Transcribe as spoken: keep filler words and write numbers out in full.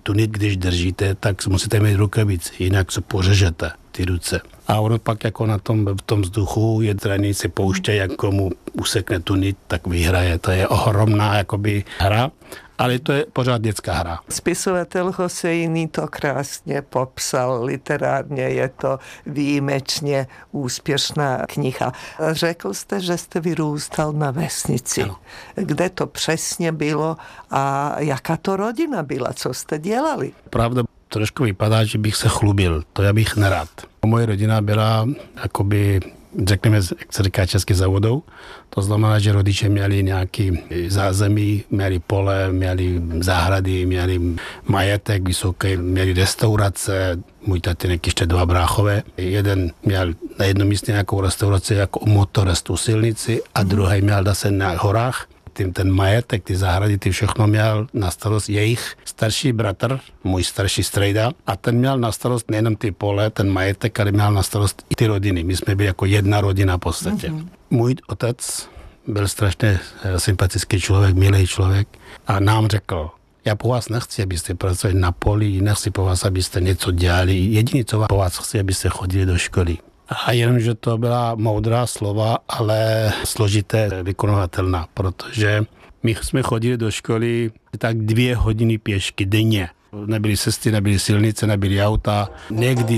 tunit, když držíte, tak musíte mít rukavici, jinak se pořežete ty ruce. A ono pak jako na tom, v tom vzduchu je trénink se pouště, jak komu usekne tunit, tak vyhraje. To je ohromná jakoby hra, ale to je pořád dětská hra. Spisovatel Hosejný to krásně popsal, literárně je to výjimečně úspěšná kniha. Řekl jste, že jste vyrůstal na vesnici. Ano. Kde to přesně bylo a jaká to rodina byla, co jste dělali? Pravda trošku vypadá, že bych se chlubil, to já bych nerad. Moje rodina byla jakoby, řekněme, jak se říká česky, za vodou. To znamená, že rodiče měli nějaký zázemí, měli pole, měli zahrady, měli majetek vysoký, měli restaurace. Můj tatínek ještě dva bráchové. Jeden měl na jednom místě nějakou restauraci jako motorest u silnici a druhý měl zase na horách. Tím ten majetek, ty zahrady, ty všechno měl na starost jejich starší bratr, můj starší strejda, a ten měl na starost nejenom ty pole, ten majetek, ale měl na starost i ty rodiny. My jsme byli jako jedna rodina v podstatě. Mm-hmm. Můj otec byl strašně sympatický člověk, milý člověk a nám řekl, já po vás nechci, abyste pracovali na poli, nechci po vás, abyste něco dělali. Jediné, co po vás chci, abyste chodili do školy. A jenom, že to byla moudrá slova, ale složité vykonavatelná, protože my jsme chodili do školy tak dvě hodiny pěšky denně. Nebyly cesty, nebyly silnice, nebyly auta. Někdy